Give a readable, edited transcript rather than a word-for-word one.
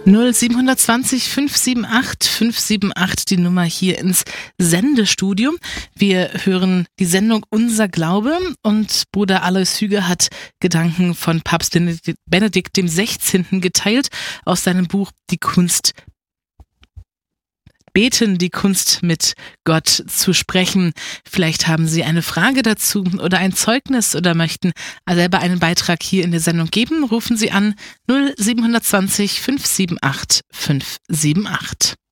0720 578 578, die Nummer hier ins Sendestudio. Wir hören die Sendung Unser Glaube und Bruder Alois Hüger hat Gedanken von Papst Benedikt XVI. Geteilt aus seinem Buch Die Kunst Beten, die Kunst mit Gott zu sprechen. Vielleicht haben Sie eine Frage dazu oder ein Zeugnis oder möchten selber einen Beitrag hier in der Sendung geben. Rufen Sie an 0720 578 578.